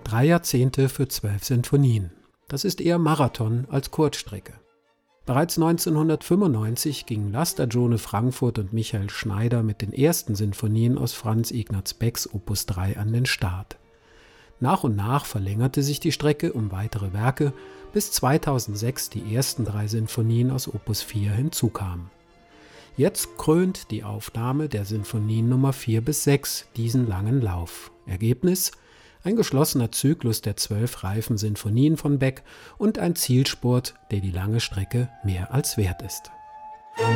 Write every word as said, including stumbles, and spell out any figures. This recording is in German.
Drei Jahrzehnte für zwölf Sinfonien. Das ist eher Marathon als Kurzstrecke. Bereits neunzehnhundertfünfundneunzig gingen Lastergione Frankfurt und Michael Schneider mit den ersten Sinfonien aus Franz Ignaz Becks Opus drei an den Start. Nach und nach verlängerte sich die Strecke um weitere Werke, bis zweitausendsechs die ersten drei Sinfonien aus Opus vier hinzukamen. Jetzt krönt die Aufnahme der Sinfonien Nummer vier bis sechs diesen langen Lauf. Ergebnis: ein geschlossener Zyklus der zwölf reifen Sinfonien von Beck und ein Zielsport, der die lange Strecke mehr als wert ist.